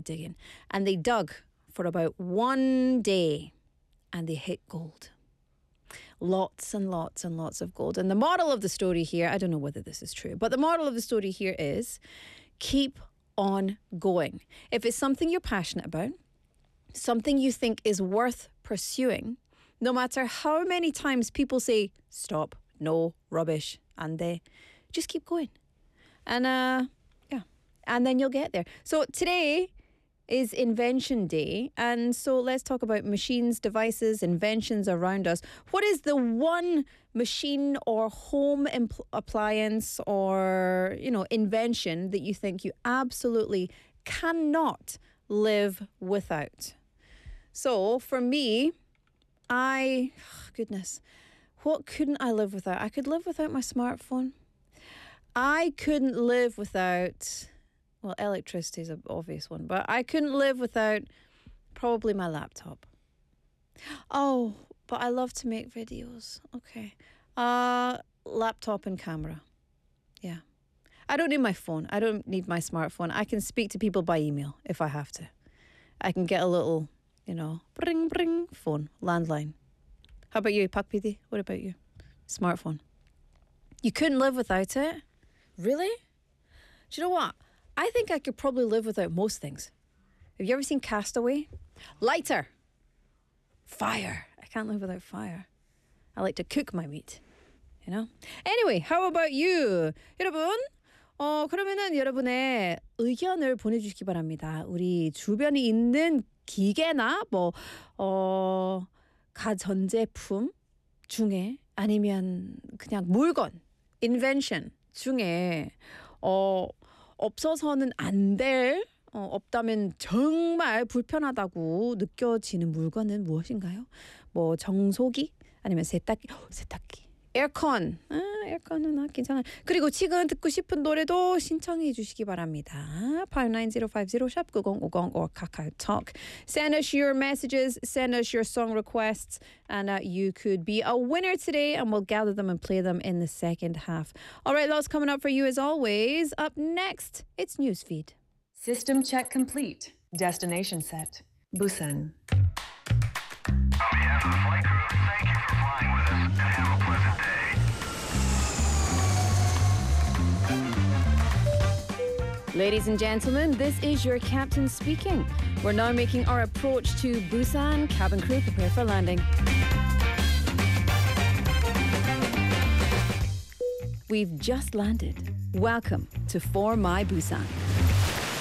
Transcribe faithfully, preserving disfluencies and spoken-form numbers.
of digging. And they dug for about one day and they hit gold. Lots and lots and lots of gold. And the moral of the story here, I don't know whether this is true, but the moral of the story here is keep on going. If it's something you're passionate about, something you think is worth pursuing, no matter how many times people say, stop, no, rubbish, and they just keep going. And uh, yeah, and then you'll get there. So today is Invention Day. And so let's talk about machines, devices, inventions around us. What is the one machine or home impl- appliance or, you know, invention that you think you absolutely cannot live without? So for me, I, oh goodness, what couldn't I live without? I could live without my smartphone. I couldn't live without... Well, electricity is an obvious one, but I couldn't live without probably my laptop. Oh, but I love to make videos. Okay. Uh, laptop and camera. Yeah. I don't need my phone. I don't need my smartphone. I can speak to people by email if I have to. I can get a little, you know, bring, bring phone, landline. How about you, Pak P D? What about you? Smartphone. You couldn't live without it? Really? Do you know what? I think I could probably live without most things. Have you ever seen Castaway? Lighter. Fire. I can't live without fire. I like to cook my meat. You know? Anyway, how about you? 여러분, 어, 그러면은 여러분의 의견을 보내주시기 바랍니다. 우리 주변에 있는 기계나 뭐, 어, 가전제품 중에 아니면 그냥 물건, invention 중에, 어, 없어서는 안 될, 어, 없다면 정말 불편하다고 느껴지는 물건은 무엇인가요? 뭐 정소기? 아니면 세탁기? 어, 세탁기. 에어컨. 아, 에어컨은 아, 괜찮아요. 그리고 지금 듣고 싶은 노래도 신청해 주시기 바랍니다. five nine zero five zero 샵 구공오공 or KakaoTalk. Send us your messages, send us your song requests, and uh, you could be a winner today, and we'll gather them and play them in the second half. All right, lots coming up for you as always. Up next, it's Newsfeed. System check complete. Destination set. Busan. On behalf of the flight crew, thank you for flying with us and have a pleasant day. Ladies and gentlemen, this is your captain speaking. We're now making our approach to Busan. Cabin crew, prepare for landing. We've just landed. Welcome to For My Busan.